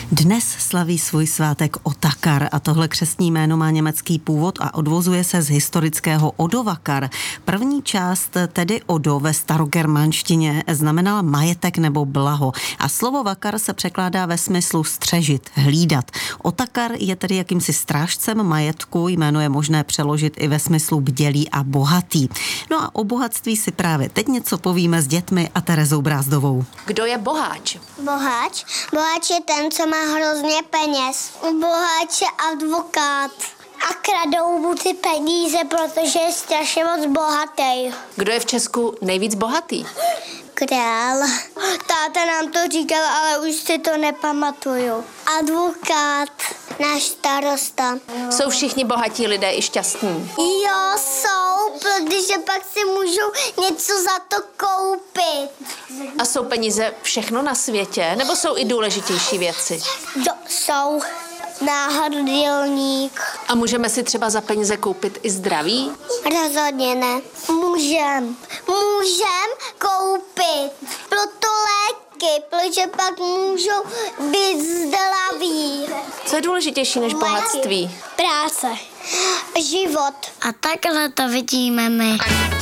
Dnes slaví svůj svátek Otakar a tohle křestní jméno má německý původ a odvozuje se z historického Odovakar. První část, tedy Odo ve starogermánštině, znamenala majetek nebo blaho a slovo vakar se překládá ve smyslu střežit, hlídat. Otakar je tedy jakýmsi strážcem majetku, jméno je možné přeložit i ve smyslu bdělý a bohatý. No a o bohatství si právě teď něco povíme s dětmi a Terezou Brázdovou. Kdo je boháč? Boháč je ten, co má hrozně peněz. Boháč je advokát. A kradou mu ty peníze, protože je strašně moc bohatý. Kdo je v Česku nejvíc bohatý? Král. Táta nám to říkal, ale už si to nepamatuju. Advokát, náš starosta. Jsou všichni bohatí lidé i šťastní? Jo, jsou, protože pak si můžou něco za to koupit. A jsou peníze všechno na světě? Nebo jsou i důležitější věci? Jo, jsou. Náhrdelník. A můžeme si třeba za peníze koupit i zdraví? Rozhodně ne. Můžem koupit. Proto léky, protože pak můžou být zdraví. Co je důležitější než bohatství? Práce. Život. A takhle to vidíme my.